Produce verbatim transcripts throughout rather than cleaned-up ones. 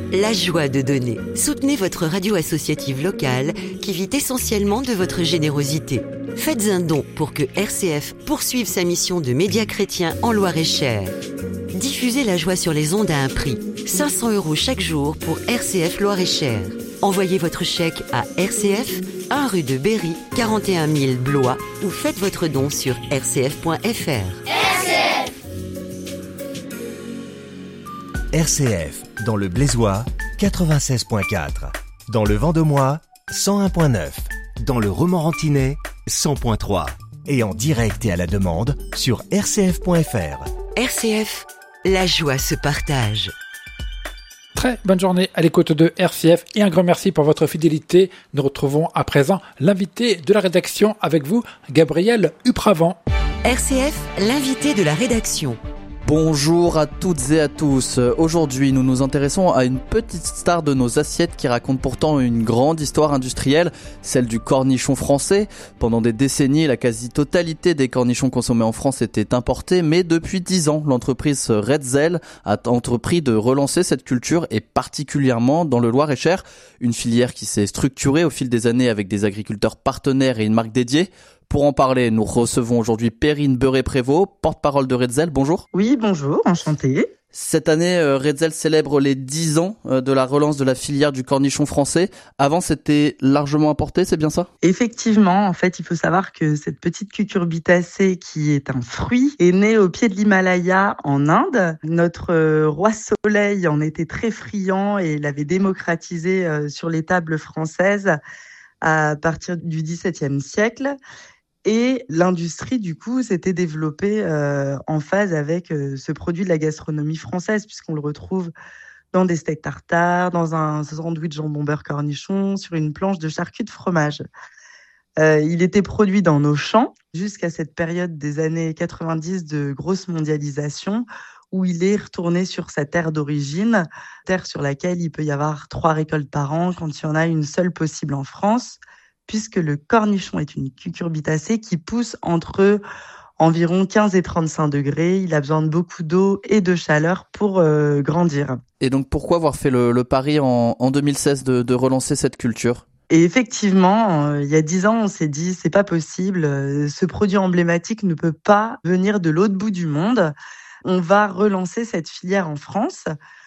la joie de donner. Soutenez votre radio associative locale qui vit essentiellement de votre générosité. Faites un don pour que R C F poursuive sa mission de média chrétien en Loir-et-Cher. Diffusez la joie sur les ondes à un prix. cinq cents euros chaque jour pour R C F Loir-et-Cher. Envoyez votre chèque à R C F, un rue de Berry, quarante et un mille Blois, ou faites votre don sur r c f point f r. R C F R C F, dans le Blésois, quatre-vingt-seize virgule quatre. Dans le Vendomois, cent un virgule neuf. Dans le Romorantinais, cent virgule trois. Et en direct et à la demande sur r c f point f r. R C F, la joie se partage. Très bonne journée à l'écoute de R C F et un grand merci pour votre fidélité. Nous retrouvons à présent l'invité de la rédaction avec vous, Gabriel Upravant. R C F, l'invité de la rédaction. Bonjour à toutes et à tous. Aujourd'hui, nous nous intéressons à une petite star de nos assiettes qui raconte pourtant une grande histoire industrielle, celle du cornichon français. Pendant des décennies, la quasi-totalité des cornichons consommés en France était importée, mais depuis dix ans, l'entreprise Redzel a entrepris de relancer cette culture et particulièrement dans le Loir-et-Cher, une filière qui s'est structurée au fil des années avec des agriculteurs partenaires et une marque dédiée. Pour en parler, nous recevons aujourd'hui Perrine Beuret-Prévost, porte-parole de Redzel. Bonjour. Oui, bonjour, enchantée. Cette année, Redzel célèbre les dix ans de la relance de la filière du cornichon français. Avant, c'était largement importé, c'est bien ça ? Effectivement, en fait, il faut savoir que cette petite cucurbitacée, qui est un fruit, est née au pied de l'Himalaya en Inde. Notre roi Soleil en était très friand et l'avait démocratisé sur les tables françaises à partir du dix-septième siècle. Et l'industrie, du coup, s'était développée euh, en phase avec euh, ce produit de la gastronomie française, puisqu'on le retrouve dans des steaks tartares, dans un sandwich jambon beurre cornichon, sur une planche de charcuterie de fromage. Euh, il était produit dans nos champs jusqu'à cette période des années quatre-vingt-dix de grosse mondialisation, où il est retourné sur sa terre d'origine, terre sur laquelle il peut y avoir trois récoltes par an quand il y en a une seule possible en France, puisque le cornichon est une cucurbitacée qui pousse entre environ quinze et trente-cinq degrés. Il a besoin de beaucoup d'eau et de chaleur pour euh, grandir. Et donc, pourquoi avoir fait le, le pari en, en deux mille seize de, de relancer cette culture ? Et effectivement, euh, il y a dix ans, on s'est dit, c'est pas possible. Euh, ce produit emblématique ne peut pas venir de l'autre bout du monde. On va relancer cette filière en France.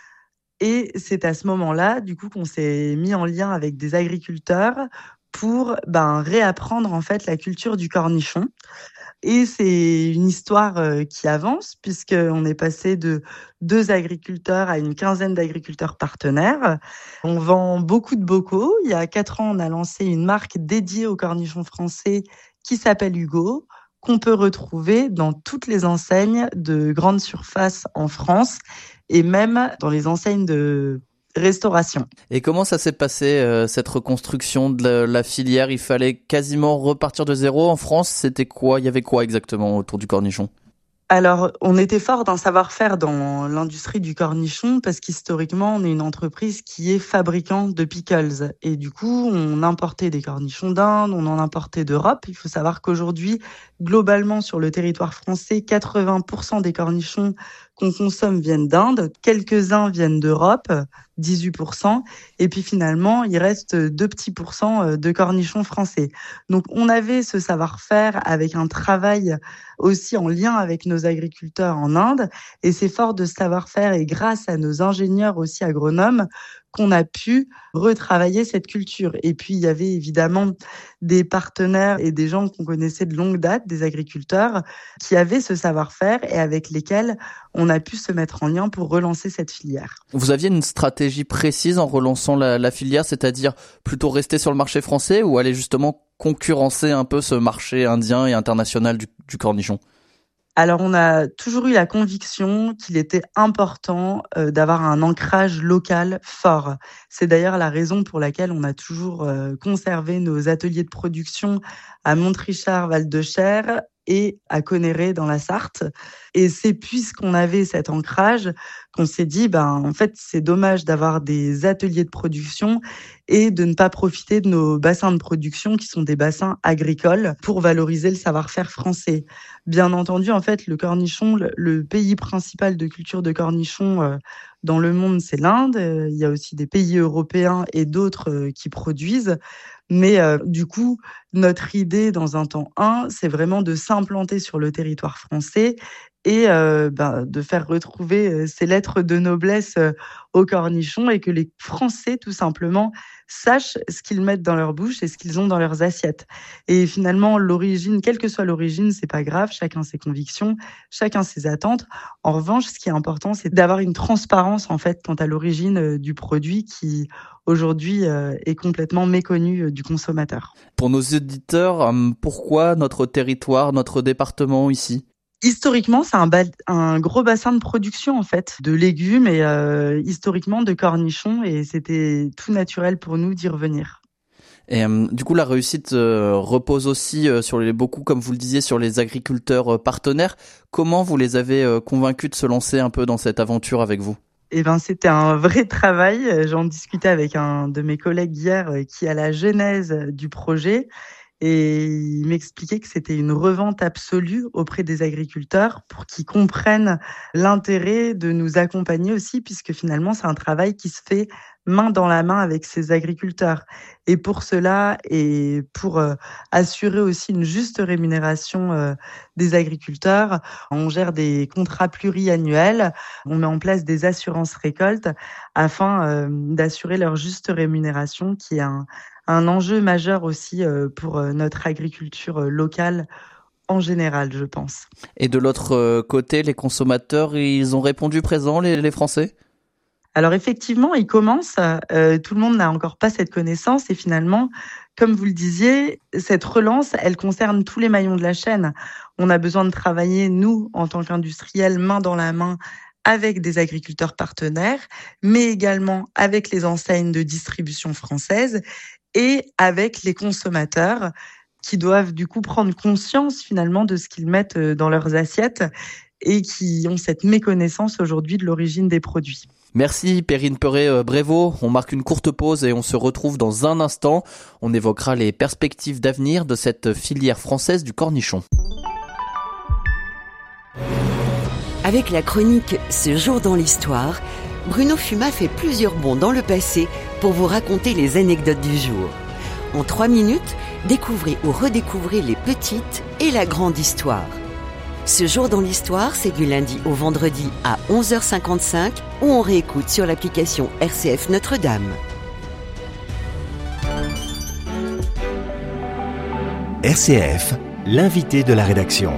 Et c'est à ce moment-là, du coup, qu'on s'est mis en lien avec des agriculteurs pour ben, réapprendre en fait la culture du cornichon. Et c'est une histoire euh, qui avance, puisqu'on est passé de deux agriculteurs à une quinzaine d'agriculteurs partenaires. On vend beaucoup de bocaux. Il y a quatre ans, on a lancé une marque dédiée au cornichon français qui s'appelle Hugo, qu'on peut retrouver dans toutes les enseignes de grandes surfaces en France et même dans les enseignes de restauration. Et comment ça s'est passé, euh, cette reconstruction de la, la filière ? Il fallait quasiment repartir de zéro en France. C'était quoi ? Il y avait quoi exactement autour du cornichon ? Alors, on était fort d'un savoir-faire dans l'industrie du cornichon parce qu'historiquement, on est une entreprise qui est fabricant de pickles. Et du coup, on importait des cornichons d'Inde, on en importait d'Europe. Il faut savoir qu'aujourd'hui, globalement, sur le territoire français, quatre-vingts pour cent des cornichons qu'on consomme viennent d'Inde. Quelques-uns viennent d'Europe, dix-huit pour cent. Et puis finalement, il reste deux petits pourcents de cornichons français. Donc, on avait ce savoir-faire avec un travail aussi en lien avec nos agriculteurs en Inde. Et c'est fort de ce savoir-faire et grâce à nos ingénieurs aussi agronomes qu'on a pu retravailler cette culture. Et puis, il y avait évidemment des partenaires et des gens qu'on connaissait de longue date, des agriculteurs, qui avaient ce savoir-faire et avec lesquels on a pu se mettre en lien pour relancer cette filière. Vous aviez une stratégie précise en relançant la, la filière, c'est-à-dire plutôt rester sur le marché français ou aller justement concurrencer un peu ce marché indien et international du, du cornichon ? Alors, on a toujours eu la conviction qu'il était important euh, d'avoir un ancrage local fort. C'est d'ailleurs la raison pour laquelle on a toujours euh, conservé nos ateliers de production à Montrichard, Val-de-Cher et à Conneré dans la Sarthe. Et c'est puisqu'on avait cet ancrage qu'on s'est dit, ben, en fait, c'est dommage d'avoir des ateliers de production et de ne pas profiter de nos bassins de production qui sont des bassins agricoles pour valoriser le savoir-faire français. Bien entendu, en fait, le cornichon, le, le pays principal de culture de cornichon euh, dans le monde, c'est l'Inde. Euh, il y a aussi des pays européens et d'autres euh, qui produisent. Mais euh, du coup, notre idée dans un temps un, c'est vraiment de s'implanter sur le territoire français et euh, ben, de faire retrouver euh, ces lettres de noblesse euh, aux cornichons et que les Français, tout simplement, sachent ce qu'ils mettent dans leur bouche et ce qu'ils ont dans leurs assiettes. Et finalement, l'origine, quelle que soit l'origine, c'est pas grave, chacun ses convictions, chacun ses attentes. En revanche, ce qui est important, c'est d'avoir une transparence, en fait, quant à l'origine euh, du produit qui, aujourd'hui, euh, est complètement méconnue euh, du consommateur. Pour nos auditeurs, pourquoi notre territoire, notre département ici ? Historiquement, c'est un, ba- un gros bassin de production en fait de légumes et euh, historiquement de cornichons et c'était tout naturel pour nous d'y revenir. Et euh, du coup, la réussite euh, repose aussi euh, sur les beaucoup, comme vous le disiez, sur les agriculteurs euh, partenaires. Comment vous les avez euh, convaincus de se lancer un peu dans cette aventure avec vous ? Eh ben, c'était un vrai travail. J'en discutais avec un de mes collègues hier qui est à la genèse du projet. Et il m'expliquait que c'était une revente absolue auprès des agriculteurs pour qu'ils comprennent l'intérêt de nous accompagner aussi, puisque finalement, c'est un travail qui se fait main dans la main avec ces agriculteurs. Et pour cela, et pour euh, assurer aussi une juste rémunération euh, des agriculteurs, on gère des contrats pluriannuels, on met en place des assurances récoltes afin euh, d'assurer leur juste rémunération, qui est un un enjeu majeur aussi pour notre agriculture locale en général, je pense. Et de l'autre côté, les consommateurs, ils ont répondu présent, les, les Français ? Alors effectivement, ils commencent. Euh, tout le monde n'a encore pas cette connaissance et finalement, comme vous le disiez, cette relance, elle concerne tous les maillons de la chaîne. On a besoin de travailler, nous, en tant qu'industriels, main dans la main, avec des agriculteurs partenaires, mais également avec les enseignes de distribution françaises et avec les consommateurs qui doivent du coup prendre conscience finalement de ce qu'ils mettent dans leurs assiettes et qui ont cette méconnaissance aujourd'hui de l'origine des produits. Merci Perrine Perret-Brévaux. On marque une courte pause et on se retrouve dans un instant. On évoquera les perspectives d'avenir de cette filière française du cornichon. Avec la chronique « Ce jour dans l'histoire », Bruno Fumat fait plusieurs bonds dans le passé pour vous raconter les anecdotes du jour. En trois minutes, découvrez ou redécouvrez les petites et la grande histoire. Ce jour dans l'histoire, c'est du lundi au vendredi à onze heures cinquante-cinq ou on réécoute sur l'application R C F Notre-Dame. R C F, l'invité de la rédaction.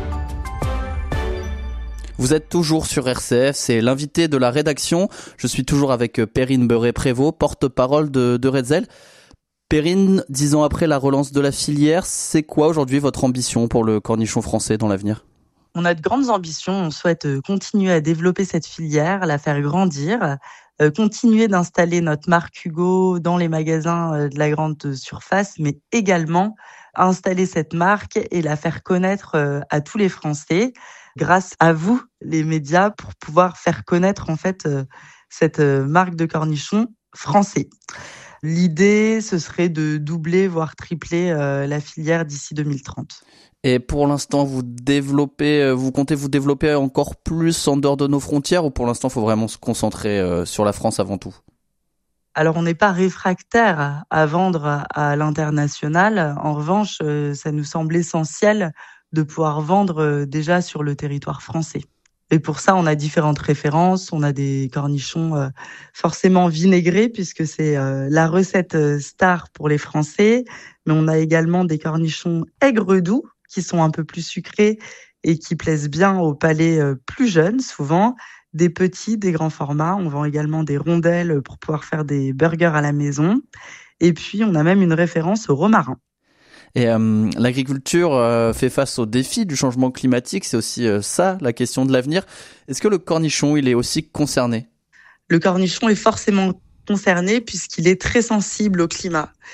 Vous êtes toujours sur R C F, c'est l'invité de la rédaction. Je suis toujours avec Perrine Perret-Brévaux, porte-parole de, de Redzel. Perrine, dix ans après la relance de la filière, c'est quoi aujourd'hui votre ambition pour le cornichon français dans l'avenir ? On a de grandes ambitions, on souhaite continuer à développer cette filière, la faire grandir, euh, continuer d'installer notre marque Hugo dans les magasins de la grande surface, mais également installer cette marque et la faire connaître euh, à tous les Français, grâce à vous, les médias, pour pouvoir faire connaître en fait euh, cette euh, marque de cornichon français. L'idée, ce serait de doubler, voire tripler euh, la filière d'ici deux mille trente. Et pour l'instant, vous développez, vous comptez vous développer encore plus en dehors de nos frontières ou pour l'instant, il faut vraiment se concentrer euh, sur la France avant tout ? Alors, on n'est pas réfractaire à vendre à l'international. En revanche, euh, ça nous semble essentiel de pouvoir vendre déjà sur le territoire français. Et pour ça, on a différentes références. On a des cornichons euh, forcément vinaigrés, puisque c'est euh, la recette star pour les Français. Mais on a également des cornichons aigre doux, qui sont un peu plus sucrés et qui plaisent bien au palais euh, plus jeune, souvent. Des petits, des grands formats. On vend également des rondelles pour pouvoir faire des burgers à la maison. Et puis, on a même une référence au romarin. Et euh, l'agriculture euh, fait face aux défis du changement climatique, c'est aussi euh, ça la question de l'avenir. Est-ce que le cornichon, il est aussi concerné ? Le cornichon est forcément concerné puisqu'il est très sensible au climat.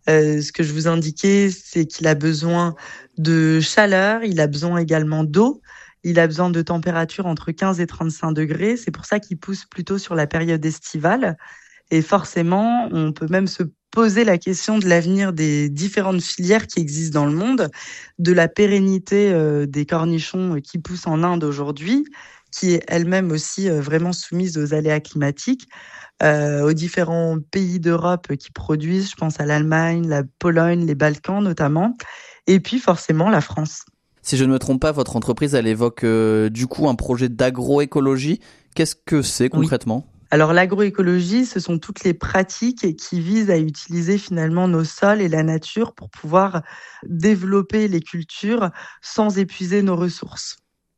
Euh, ce que je vous indiquais, c'est qu'il a besoin de chaleur, il a besoin également d'eau, il a besoin de température entre quinze et trente-cinq degrés. C'est pour ça qu'il pousse plutôt sur la période estivale. Et forcément, on peut même se poser la question de l'avenir des différentes filières qui existent dans le monde, de la pérennité euh, des cornichons qui poussent en Inde aujourd'hui, qui est elle-même aussi euh, vraiment soumise aux aléas climatiques, euh, aux différents pays d'Europe qui produisent, je pense à l'Allemagne, la Pologne, les Balkans notamment, et puis forcément la France. Si je ne me trompe pas, votre entreprise, elle évoque euh, du coup un projet d'agroécologie. Qu'est-ce que c'est concrètement ? Oui. Alors l'agroécologie, ce sont toutes les pratiques qui visent à utiliser finalement nos sols et la nature pour pouvoir développer les cultures sans épuiser nos ressources.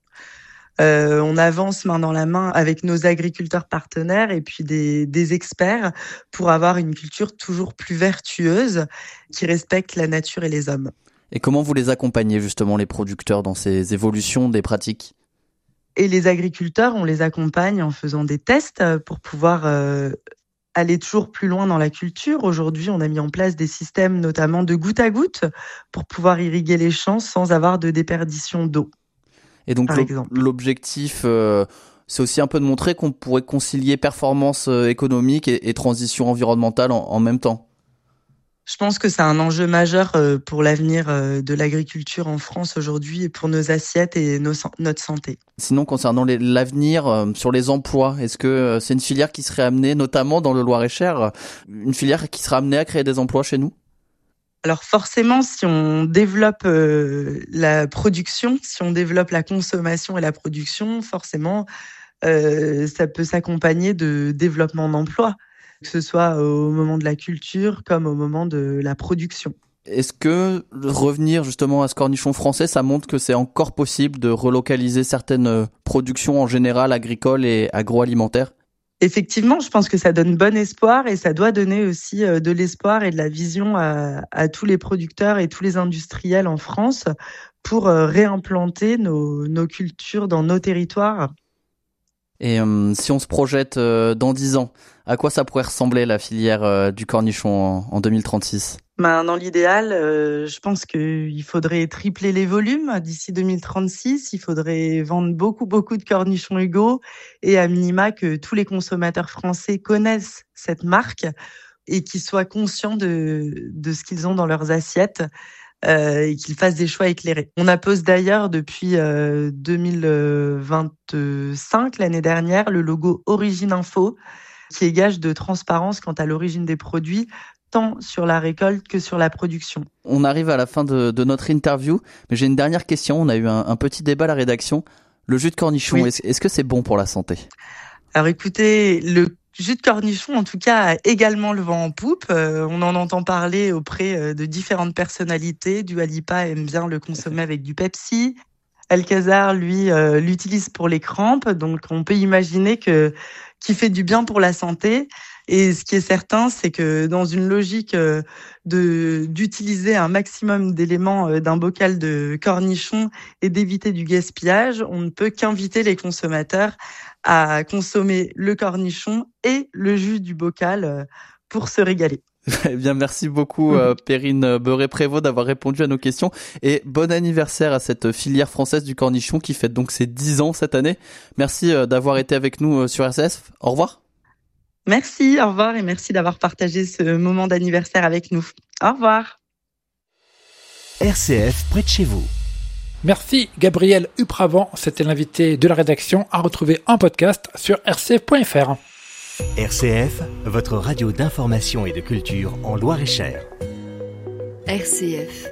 Euh, on avance main dans la main avec nos agriculteurs partenaires et puis des, des experts pour avoir une culture toujours plus vertueuse qui respecte la nature et les hommes. Et comment vous les accompagnez justement, les producteurs, dans ces évolutions des pratiques ? Et les agriculteurs, on les accompagne en faisant des tests pour pouvoir euh, aller toujours plus loin dans la culture. Aujourd'hui, on a mis en place des systèmes notamment de goutte à goutte pour pouvoir irriguer les champs sans avoir de déperdition d'eau. Et donc l'objectif, euh, c'est aussi un peu de montrer qu'on pourrait concilier performance économique et, et transition environnementale en, en même temps. Je pense que c'est un enjeu majeur pour l'avenir de l'agriculture en France aujourd'hui et pour nos assiettes et nos, notre santé. Sinon, concernant les, l'avenir, euh, sur les emplois, est-ce que euh, c'est une filière qui serait amenée, notamment dans le Loir-et-Cher, une filière qui serait amenée à créer des emplois chez nous ? Alors forcément, si on développe euh, la production, si on développe la consommation et la production, forcément, euh, ça peut s'accompagner de développement d'emplois, que ce soit au moment de la culture comme au moment de la production. Est-ce que revenir justement à ce cornichon français, ça montre que c'est encore possible de relocaliser certaines productions en général agricoles et agroalimentaires ? Effectivement, je pense que ça donne bon espoir et ça doit donner aussi de l'espoir et de la vision à, à tous les producteurs et tous les industriels en France pour réimplanter nos, nos cultures dans nos territoires. Et euh, si on se projette euh, dans dix ans, à quoi ça pourrait ressembler la filière euh, du cornichon en, en deux mille trente-six ? Ben, dans l'idéal, euh, je pense qu'il faudrait tripler les volumes d'ici deux mille trente-six. Il faudrait vendre beaucoup, beaucoup de cornichons Hugo et à minima que tous les consommateurs français connaissent cette marque et qu'ils soient conscients de, de ce qu'ils ont dans leurs assiettes. Euh, et qu'ils fassent des choix éclairés. On appose d'ailleurs depuis euh, deux mille vingt-cinq, l'année dernière, le logo Origine Info, qui est gage de transparence quant à l'origine des produits, tant sur la récolte que sur la production. On arrive à la fin de, de notre interview, mais j'ai une dernière question. On a eu un, un petit débat à la rédaction. Le jus de cornichon, oui. est-ce, est-ce que c'est bon pour la santé ? Alors écoutez, le jus de cornichon, en tout cas, a également le vent en poupe. Euh, on en entend parler auprès de différentes personnalités. Dua Lipa aime bien le consommer avec du Pepsi. Alcazar, lui, euh, l'utilise pour les crampes. Donc, on peut imaginer que qu'il fait du bien pour la santé. Et ce qui est certain, c'est que dans une logique de d'utiliser un maximum d'éléments d'un bocal de cornichons et d'éviter du gaspillage, on ne peut qu'inviter les consommateurs à consommer le cornichon et le jus du bocal pour se régaler. Eh bien, merci beaucoup euh, Perrine Beuret-Prévost d'avoir répondu à nos questions et bon anniversaire à cette filière française du cornichon qui fête donc ses dix ans cette année. Merci euh, d'avoir été avec nous euh, sur R C F. Au revoir. Merci, au revoir et merci d'avoir partagé ce moment d'anniversaire avec nous. Au revoir. R C F près de chez vous. Merci Gabriel Upravant, c'était l'invité de la rédaction à retrouver en podcast sur r c f point f r. R C F, votre radio d'information et de culture en Loir-et-Cher. R C F